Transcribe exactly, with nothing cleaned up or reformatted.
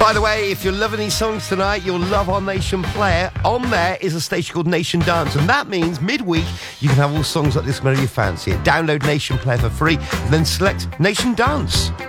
By the way, if you're loving these songs tonight, you'll love our Nation Player. On there is a station called Nation Dance, and that means midweek you can have all songs like this whenever you fancy it. Download Nation Player for free, and then select Nation Dance.